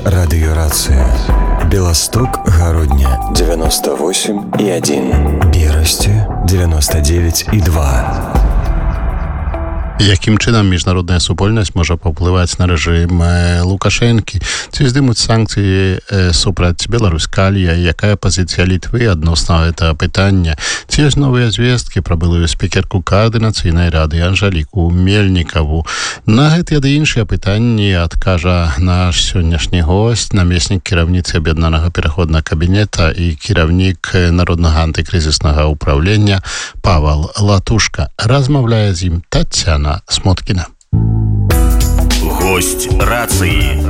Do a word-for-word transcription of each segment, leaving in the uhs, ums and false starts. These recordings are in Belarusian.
Радиорация. Белосток, Городня девяносто восемь и один. Берасти девяносто девять и два. Яким чином міжнародна супольнасць можа паўплываць на рэжым Лукашэнкі? Ці здымуць санкцыі супраць Беларусь-Калія? Якая пазіцыя Літвы адносна гэтага пытання? Ці ёсць новыя звесткі пра былую спікерку Каардынацыйнай рады Анжаліку Мельнікаву? На гэтыя ды іншыя пытанні адкажа наш сённяшні госць, намеснік кіраўніцы аб'яднанага пераходнага кабінета і кіраўнік народнага антыкрызіснага ўпраўлення Павал Латушка. Размаўляе з ім Тацяна Смоткіна. Гость рацыі.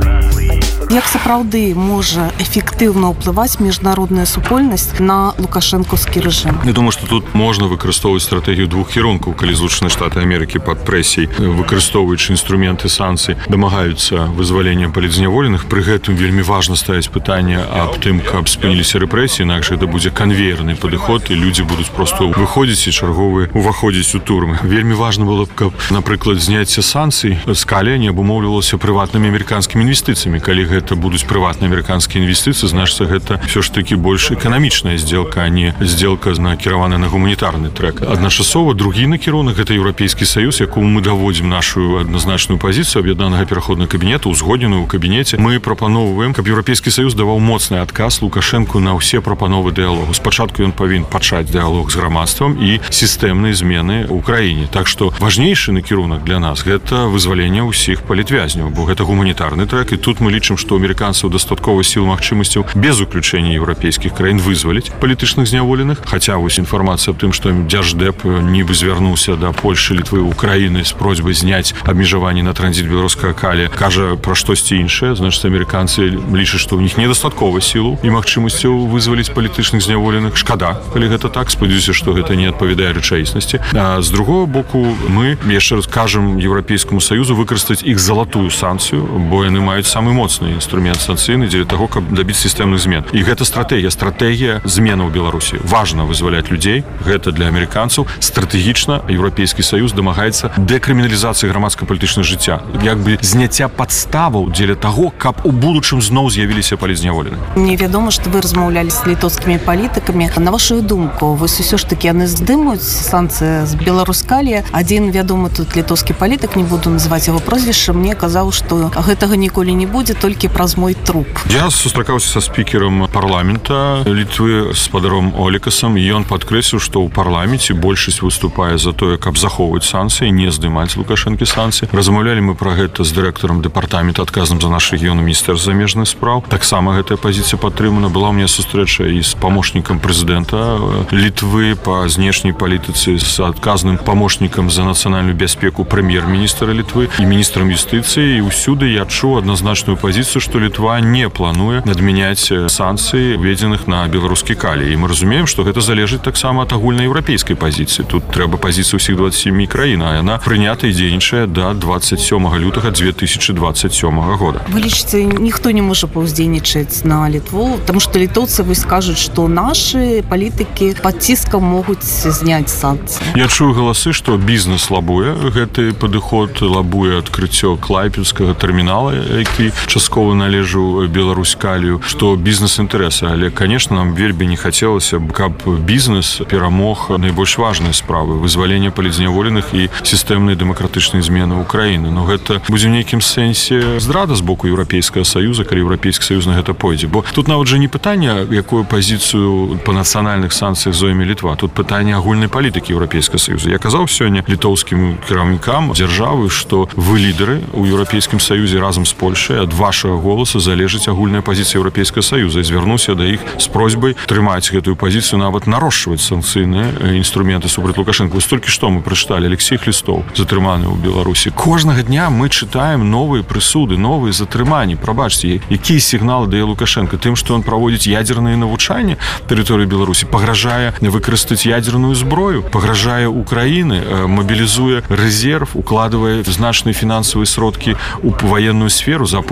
Як сапраўды можа эфектыўна ўплываць міжнародная супольнасць на лукашэнкаўскі рэжым? Я думаю, што тут можна выкарыстоўваць стратэгію двух кірункаў, калі Злучаныя Штаты Амерыкі пад прэсіяй, выкарыстоўваючы інструменты санкцый, дамагаюцца вызвалення палітзняволеных. Пры гэтым вельмі важна ставіць пытанне аб тым, каб спыніліся рэпрэсіі, інакш гэта будзе канвеерны падыход, і людзі будуць проста выходзіць і чарговыя уваходзіць у турмы. Вельмі важна было б, каб, напрыклад, зняцце санкцый з Калія не абумоўлівалася прыватнымі амерыканскімі інвестыцыямі. Калі гэта будуць прыватныя амерыканскія інвестыцыі, значыцца, гэта ўсё ж такі больш эканамічная здзелка, а не здзелка накіраваная на гуманітарны трэк. Адначасова другі накірунак — гэта Еўрапейскі Саюз, якому мы даводзім нашу адназначную пазіцыю аб'яднанага пераходнага кабінета, узгодненую ў кабінеце. Мы прапаноўваем, каб Еўрапейскі Саюз даваў моцны адказ Лукашэнку на ўсе прапановы дыялогу. Спачатку ён павінен пачаць дыялог з грамадствам і сістэмныя змены ў краіне. Так што важнейшы накірунак для нас — гэта вызваленне ўсіх палітвязняў, бо гэта гуманітарны трэк, і тут мы лічым, што у амерыканцаў дастаткова сіл магчымасцяў без уключэння еўрапейскіх краін вызваліць палітычных зняволеных. Хаця вось інфармацыя аб тым, што Дзярждэп нібы звярнуўся да Польшы, Літвы, Украіны з просьбай зняць абмежаванні на транзіт беларускага калія, кажа пра штосьці іншае. Значыць, амерыканцы лічаць, што ў них недастаткова сілу і магчымасцяў вызваліць палітычных зняволеных. Шкада, калі гэта так. Спадзяюся, што гэта не адпавядае рэчаіснасці. А з другого боку, мы яшчэ раз кажам Еўрапейскаму Саюзу выкарыстаць іх залатую санкцыю, бо яны маюць самы моцны інструмент санкцыйны дзеля таго, каб дабіць сістэмных змен. І гэта стратэгія, стратэгія зменаў Беларусі. Важна вызваляць людзей, гэта для амерыканцаў. Стратэгічна Еўрапейскі Саюз дамагаецца дэкрыміналізацыі грамадска-палітычнага жыцця, як бы зняцця падставаў дзеля таго, каб у будучым зноў з'явіліся палітзняволеныя. Мне вядома, што вы размаўлялі з літоўскімі палітыкамі. На вашу думку, вось усё ж такі яны здымуць санкцыі з Беларусь-Калія. Адзін вядомы тут літоўскі палітык, не буду называць яго прозвішча, мне казаў, што гэтага ніколі не будзе, толькі праз мой труп. Я сустракаўся са спікерам парламента Літвы з спадаром Олікасам, і ён падкрэсліў, што ў парламенце большасць выступае за тое, каб захоўваць санкцыі, не здымаць Лукашэнкі санкцыі. Размаўлялі мы пра гэта з дырэктарам дэпартамента, адказным за наш рэгіён, міністэрства замежных спраў. Таксама гэтая пазіцыя падтрымана. Была ў мяне сустрэча і з памочнікам прэзідэнта Літвы па знешняй палітыцы, з адказным памочнікам за нацыянальную бяспеку прэм'ер-міністра Літвы і міністрам юстыцыі. І ўсюды я чуў адназначную пазіцыю, што Літва не плануе адмяняць санкцыі, введзеных на беларускі калій. І мы разумеем, што гэта залежыць таксама ад агульнаеўрапейскай пазіцыі. Тут трэба пазіцыя ўсіх двадцати семи краін, а яна прынята і дзейнічае да двадцать сёмага лютага две тысячи двадцать сёмага года. Вы лічыце, ніхто не можа паўздзейнічаць на Літву, таму што літоўцы вось скажуць, што нашы палітыкі пад ціскам могуць зняць санкцыі. Я чую галасы, што бізнес лабуе гэты падыход, лабуе адкрыццё клайпедскага тэрмінала, які часткова належаў Беларусь-Калію, што бізнес-інтарэсы. Але, конечно, нам вельмі не хацелася б, каб бізнес перамог найбольш важныя справы — вызвалення палітзняволеных і сістэмныя дэмакратычныя змены ўкраіны. Но гэта будзе ў нейкім сэнсе здрада з боку Еўрапейскага Саюза, калі Еўрапейскі Саюз на гэта пойдзе. Бо тут нават жа не пытанне, якую пазіцыю па нацыянальных санкцыях зойме Літва. Тут пытанне агульнай палітыкі Еўрапейскага Саюза. Я казаў сёння літоўскім кіраўнікам дзяржавы, што вы лідары ў Еўрапейскім Саюзе разам з Польшай, ад вашага голаса залежыць агульная пазіцыя Еўрапейскага Саюза. І звярнуся да іх з просьбай трымаць гэтую пазіцыю, нават нарошчваць санкцыйныя інструменты супраць Лукашэнка. Вось толькі што мы прачыталі Алексей Хлістов, затрыманы ў Беларусі. Кожнага дня мы чытаем новыя прысуды, новыя затрыманні. Прабачце, якія сігналы дае Лукашэнка тым, што ён праводзіць ядзерныя навучанні тэрыторыі Беларусі, пагражае выкарыстаць ядзерную зброю, пагражае Украіны, мабілізуе рэзерв, укладывае значныя фінансавыя сродкі ў ваенную сферу. За апошнія чатыры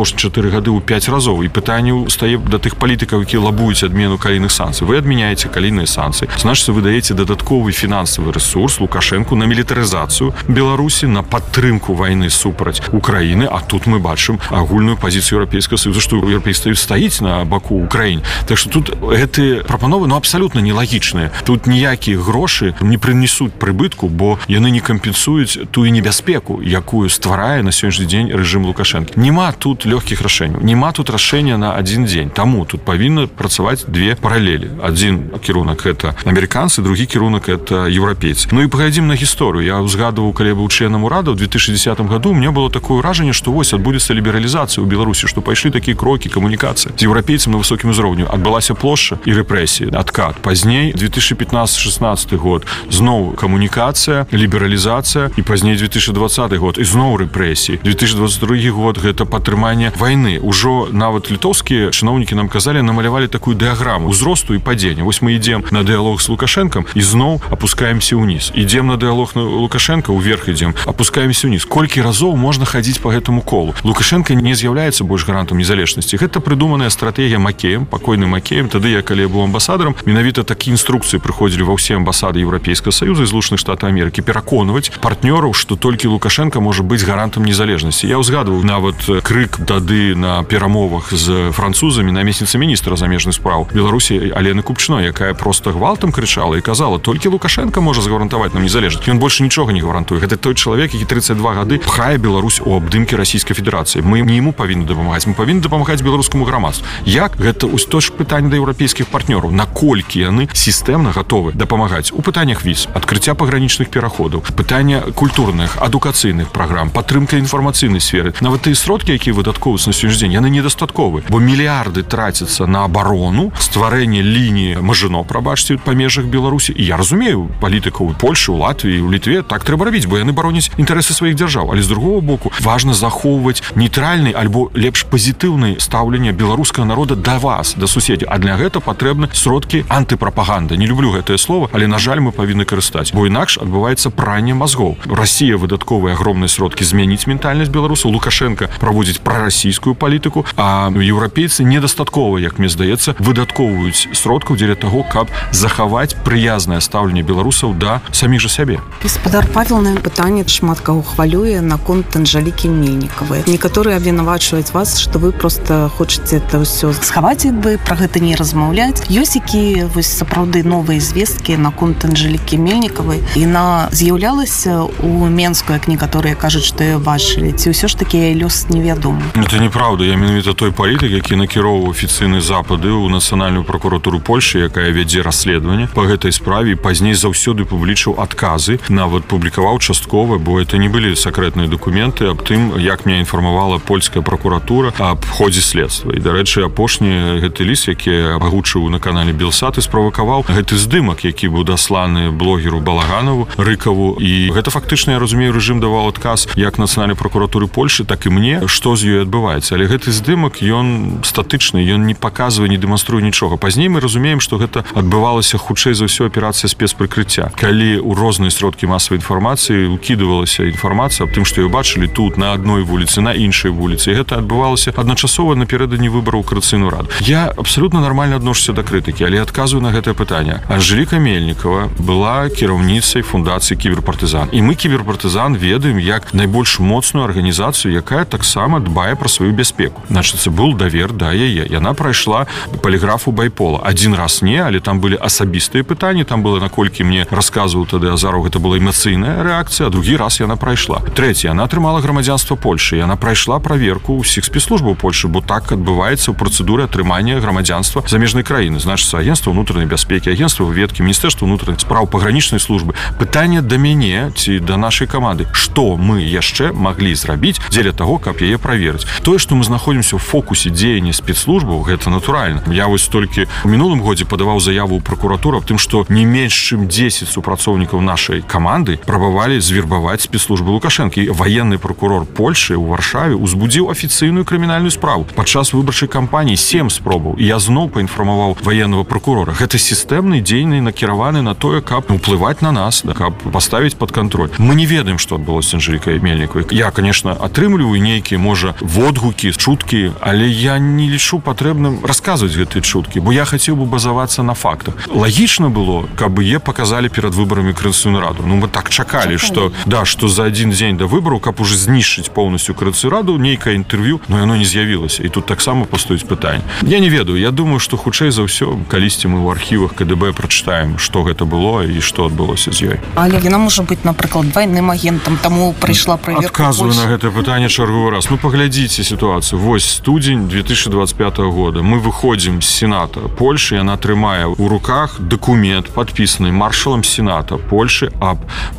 чатыры гады ў пяць разоў. І пытанне стае да тых палітыкаў, які лабуюць адмену калійных санкцый. Вы адмяняеце калійныя санкцыі, значыць, вы даеце дадатковы фінансавы рэсурс Лукашэнку на мілітарызацыю Беларусі, на падтрымку вайны супраць Украіны, а тут мы бачым агульную пазіцыю Еўрапейскага Саюза, што Еўрапейскі Саюз стаіць на баку Украіны. Так што тут гэтыя прапановы, ну, абсалютна нелагічныя. Тут ніякія грошы не прынесуць прыбытку, бо яны не кампенсуюць тую небяспеку, якую стварае на сённяшні дзень рэжым Лукашэнкі. Нема тут лёгкіх рашэнняў, нема тут рашэння на адзін дзень. Таму тут павінна працаваць две паралелі. Адзін кірунак гэта амерыканцы, другі кірунак гэта еўрапейцы. Ну і паглядзім на гісторыю. Я ўзгадываў, калі быў членам урада ў две тысячи десятым году, у меня было такое ўражанне, што вось адбудзецца лібералізацыя ў Беларусі, што пайшлі такія крокі, камунікацыі з еўрапейцам на высокім узроўню. Адбылася плошча і рэпрэсіі, адкат. Пазней две тысячи пятнадцатый шестнадцатый год зноў камунікацыя, лібералізацыя, і пазней две тысячи двадцатый год і зноў рэпрэсіі. две тысячи двадцать другі год гэта падтрыманне вайны. Ужо нават літоўскія чыноўнікі нам казалі, намалявалі такую дыяграму ўзросту і падзення. Вось мы ідзем на дыялог з Лукашэнкам і зноў апускаемся ўніз. Ідзем на дыялог на Лукашэнка, уверх ідзем, апускаемся ўніз. Колькі разоў можна хадзіць по гэтаму колу? Лукашэнка не з'яўляецца больш гарантам незалежнасці. Гэта прыдуманая стратэгія Макеем, пакойным Макеем. Тады я, калі я быў амбасадарам, менавіта такія інструкцыі прыходзілі ва ўсе амбасады Еўрапейскага Саюза і Злучаных Штатаў Амерыкі пераконваць партнёраў, што толькі Лукашэнка можа быць гарантам незалежнасці. Я ўзгадваў нават крык тады на перамовах з французамі намесніцы міністра замежных спраў Беларусі Алены Купчной, якая проста гвалтам крычала і казала, толькі Лукашэнка можа загарантаваць нам незалежнасць. Ён больше нічога не гарантуе. Гэта той чалавек, які тридцать два гады пхае Беларусь у абдымкі Расійскай Федэрацыі. Мы не яму павінны дапамагаць, мы павінны дапамагаць беларускаму грамадству. Як? Гэта ось то ж пытанне да еўрапейскіх партнёраў. Наколькі яны сістэмна гатовы дапамагаць у пытаннях віз, адкрыцця пагранічных пераходаў, пытання культурных, адукацыйных праграм, падтрымка інфармацыйнай сферы. Нават тыя сродкі, якія выдаткоўваюцца на сённяшні дзень, яны недастатковы, бо мільярды трацяцца на абарону, стварэнне лініі Мажино, прабачце, па межах Беларусі. І я разумею палітыкаў у Польшы, у Латвіі, у Літве, так трэба рабіць, бо яны бароняць інтарэсы сваіх дзяржаў. Але з другого боку, важна захоўваць нейтральны альбо лепш пазітыўны стаўленне беларускага народа да вас, да суседзяў. А для гэта патрэбны сродкі антыпрапаганды. Не люблю гэтае слово, але, на жаль, мы павінны карыстаць, бо інакш адбываецца пранне мазгоў. Расія выдатковыя агромныя сродкі змяніць ментальнасць беларусаў, Лукашенко праводзіць прарасійскую палітыку, а еўрапейцы недастаткова, як мне здаецца, выдаткоўваюць сродкаў дзеля таго, каб захаваць прыязнае стаўленне беларусаў да саміх жа сябе. Гаспадар Павел, на пытанне шмат каго хвалюе наконт Анжэлікі Мельнікавай. Некаторыя абвінавачваюць вас, што вы просто хочаце это ўсё схаваць, як бы пра гэта не размаўляць. Ёсць якія вось сапраўды новыя звесткі наконт Анжэлікі Мельнікавай. Яна з'яўлялася у Менску, як некаторыя кажуць, што яе бачылі. Ці ўсё ж такі яе лёс невядомы? Это неправда. Я менавіта той палітык, які накіроўваў афіцыйныя запады ў Нацыянальную пракуратуру Польшы, якая вядзе расследаванне па гэтай справе, і пазней заўсёды публічыў адказы, нават публікаваў часткова, бо это не былі сакрэтныя дакументы аб тым, як меня інфармавала польская пракуратура аб ходзе следства. І, дарэчы, апошні гэты ліст, які агучыў на канале Белсат, і справакаваў гэты здымак, які быў дасланы блогеру Балаганаву, Рыкаву. І гэта фактычна, я разумею, рэжым даваў адказ як Нацыянальнай пракуратуры Польшы, так і мне, што з ёй адбываецца. Але гэты здымак, ён статычны, ён не паказвае, не дэманструе нічога. Пазней мы разумеем, што гэта адбывалася хутчэй за ўсё аперацыя спецпрыкрыцця. Калі ў розныя сродкі масавай інфармацыі укідывалася інфармацыя аб тым, што ее бачылі тут, на адной вуліцы, на іншай вуліцы. І гэта адбывалася адначасова напярэдадні выбараў у Коордынацыйную раду. Я абсалютна нармальна адношуся да крытыкі, але адказваю на гэтае пытанне. Анжэліка Мельнікава была кіраўніцай фундацыі Кіберпартызан. І мы Кіберпартызан ведаем як найбольш моцную арганізацыю, якая таксама дбае пра сваю бяспеку. Значыцца, быў давер да яе. Яна прайшла паліграфу Байпола. Адзін раз не, але там былі асабістыя пытанні, там было, наколькі мне расказваў тады Азаров, гэта была эмацыйная рэакцыя, а другі раз яна прайшла. Трэці, яна атрымала грамадзянства Польшы. Яна прайшла праверку ўсіх спецслужбаў Польшы, бо так адбываецца ў працэдуры атрымання грамадзянства замежнай краіны. Значыцца, агентства ўнутранай бяспекі, агентства выведкі, міністэрства ўнутраных спраў, пагранічнай службы. Пытанне да мяне ці да нашай каманды. Што мы яшчэ маглі зрабіць дзеля таго, каб яе праверыць? Тое, што мы знаходзімся ў фокусе дзеяння спецслужбаў, гэта натуральна. Я вось толькі у мінулым годзе падаваў заяву ў пракуратуру аб тым, што не менш чым дзесяць супрацоўнікаў нашай каманды прабавалі звербаваць спецслужбы Лукашэнкі. Ваенны прокурор Польшы ў Варшаве узбудзіў афіцыйную крымінальную справу. Падчас выбарчай кампаніі сем спробаў. І я зноў паінфармаваў ваеннага прокурора. Гэта сістэмны дзейны накіраваны на тое, каб уплываць на нас, каб паставіць пад кантроль. Мы не ведаем, што адбылося з Анжэлікай Мельнікавай. Я, конечно, атрымліваю нейкія, можа, водгукі гукі, чуткі, але я не лічу патрэбным расказваць гэтыя чуткі, бо я хацеў бы базавацца на фактах. Лагічна было, каб е паказалі перад выбарамі Координацыйную раду. Ну мы так чакалі, што да, што за адзін дзень да выбараў, каб уже знішчыць поўнасцю Координацыйную раду, нейкае інтэрв'ю, но яно не з'явілася. І тут таксама пастаюць пытанне. Я не ведаю, я думаю, што хутчэй за ўсё калісьці мы ў архівах КДБ прачытаем, што гэта было і што адбылося з ёй. Але яна можа быць, напрыклад, двайным агентам, таму прыйшла праверка. Адказваю на гэта пытанне чарговы раз. Ну паглядзіце сітуацыю. Вось студзень две тысячи двадцать пятого года. Мы выходзім з Сената Польшы, яна трымае ў руках дакумент, падпісаны маршалам Сената Польшы аб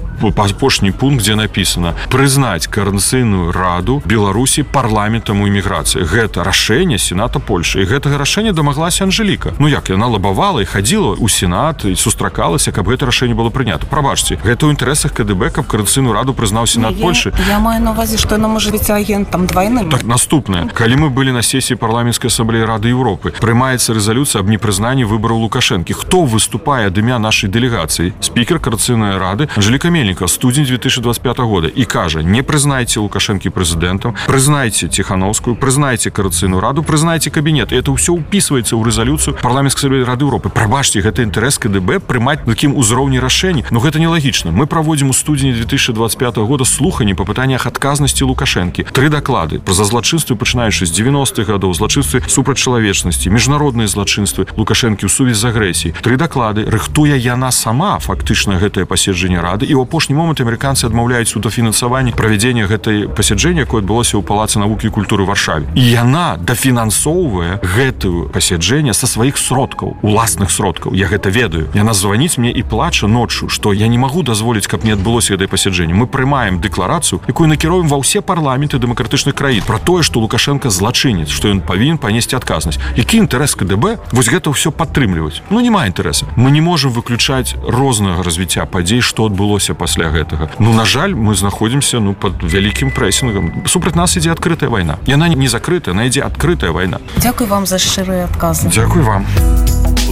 апошні пункт, дзе напісана прызнаць Координацыйную раду Беларусі парламентам у эміграцыі. Гэта рашэнне Сената Польшы. І гэтага рашэння дамаглася Анжеліка. Ну як, яна лабавала і хадзіла ў Сенат і сустракалася, каб гэта рашэнне было прынята. Прабачце, гэта ў інтарэсах КДБ, каб Координацыйную раду прызнаў Сенат Польшы. Я, я маю на увазе, што яна можа быць агентам двайным. Так, наступнае. Калі мы былі на сесіі парламенцкай асамблеі Рады Еўропы, прымаецца рэзалюцыя аб непрызнанні выбараў Лукашэнкі. Хто выступае ад імя нашай дэлегацыі? Спікер Координацыйнай рады Анжеліка Мельнікова, студзень две тысячи двадцать пятого года, і кажа: не прызнайце Лукашэнкі прэзідэнтам, прызнайце Тихановскую, прызнайце Координацыйную раду, прызнайце кабінет. І это ўсё ўпісваецца ў рэзалюцыю парламенцкай асамблеі Рады Еўропы. Прабачце, гэта інтарэс КДБ прымаць на такім узроўні рашэнні. Но гэта нелагічна. Мы праводзім у студзені две тысячи двадцать пятого года слуханні па пытаннях адказнасці Лукашэнкі. Тры даклады пра злачынствы, пачынаючы з девяностых гадоў, злачынствы супраць чалавечнасці, міжнародныя злачынствы Лукашэнкі ў сувязі з агрэсіяй. Тры даклады, рыхтуе яна сама фактычна гэтае паседжанне рады, і ў апошні момант амерыканцы адмаўляюць у дафінансаванні правядзення гэтай паседжання, якое адбылося ў палацы навукі і культуры Варшаве. І яна дафінансоўвае гэтую паседжанне са сваіх сродкаў, уласных сродкаў. Я гэта ведаю. Яна званіць мне і плача ноччу, што я не магу дазволіць, каб не адбылося гэтае паседжанне. Мы прымаем дэкларацыю, якую накіруем ва ўсе парламенты дэмакратычных краін пра тое, што Лукашенко злачынец, што ён павінен панесці адказнасць. Які інтарэс КДБ вось гэта ўсё падтрымліваць? Ну няма інтарэса. Мы не можам выключаць рознага развіцця падзей, што адбылося пасля гэтага. Ну, на жаль, мы знаходзімся ну, пад вялікім прэсінгам. Супраць нас ідзе адкрытая вайна. Яна не закрытая, яна ідзе адкрытая вайна. Дзякуй вам за шчырыя адказы. Дзякуй вам.